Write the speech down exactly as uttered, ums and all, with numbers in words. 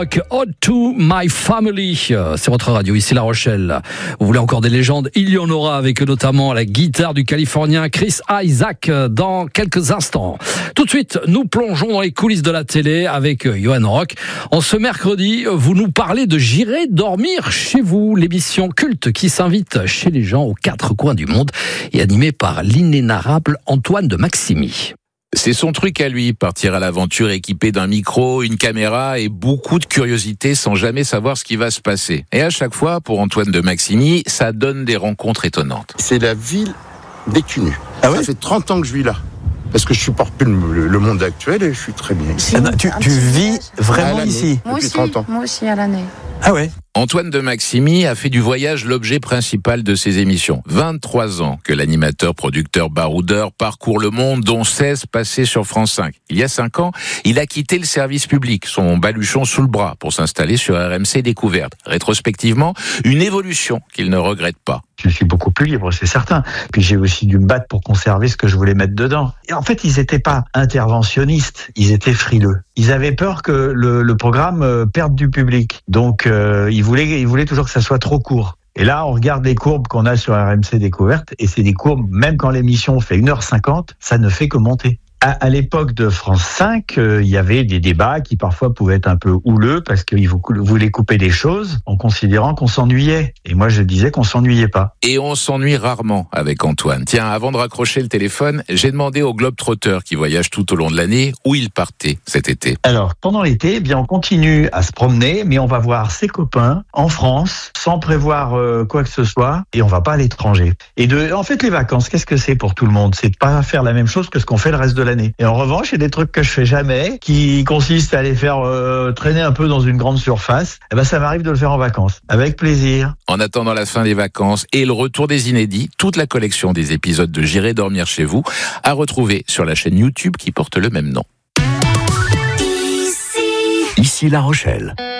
Ode to my family, c'est votre radio, ici La Rochelle. Vous voulez encore des légendes? Il y en aura, avec notamment la guitare du Californien Chris Isaak dans quelques instants. Tout de suite, nous plongeons dans les coulisses de la télé avec Johan Rock. En ce mercredi, vous nous parlez de J'irai dormir chez vous, l'émission culte qui s'invite chez les gens aux quatre coins du monde et animée par l'inénarrable Antoine de Maximi. C'est son truc à lui, partir à l'aventure équipé d'un micro, une caméra et beaucoup de curiosité sans jamais savoir ce qui va se passer. Et à chaque fois, pour Antoine de Maximi, ça donne des rencontres étonnantes. C'est la ville des cunus. Ah ouais ? Ça fait trente ans que je vis là. Parce que je supporte plus le, le monde actuel et je suis très bien ici. Ah non, tu, tu vis vraiment ici Moi depuis aussi, trente ans. moi aussi à l'année. Ah ouais. Antoine de Maximi a fait du voyage l'objet principal de ses émissions. vingt-trois ans que l'animateur, producteur, baroudeur parcourt le monde, dont seize passés sur France cinq. Il y a cinq ans, il a quitté le service public, son baluchon sous le bras, pour s'installer sur R M C Découverte. Rétrospectivement, une évolution qu'il ne regrette pas. Je suis beaucoup plus libre, c'est certain. Puis j'ai aussi dû me battre pour conserver ce que je voulais mettre dedans. Et en fait, ils n'étaient pas interventionnistes, ils étaient frileux. Ils avaient peur que le, le programme euh, perde du public. Donc, euh, ils voulaient, ils voulaient toujours que ça soit trop court. Et là, on regarde les courbes qu'on a sur R M C Découverte, et c'est des courbes, même quand l'émission fait une heure cinquante, ça ne fait que monter. À, à l'époque de France cinq, euh, il y avait des débats qui parfois pouvaient être un peu houleux parce qu'ils voulaient couper des choses en considérant qu'on s'ennuyait. Et moi, je disais qu'on s'ennuyait pas. Et on s'ennuie rarement avec Antoine. Tiens, avant de raccrocher le téléphone, j'ai demandé au Globetrotter qui voyage tout au long de l'année où il partait cet été. Alors, pendant l'été, eh bien, on continue à se promener, mais on va voir ses copains en France sans prévoir euh, quoi que ce soit et on va pas à l'étranger. Et de, en fait, les vacances, qu'est-ce que c'est pour tout le monde? C'est de pas faire la même chose que ce qu'on fait le reste de l'année. Et en revanche, il y a des trucs que je fais jamais, qui consistent à aller faire euh, traîner un peu dans une grande surface. Eh ben, ça m'arrive de le faire en vacances, avec plaisir. En attendant la fin des vacances et le retour des inédits, toute la collection des épisodes de J'irai dormir chez vous à retrouver sur la chaîne YouTube qui porte le même nom. Ici La Rochelle.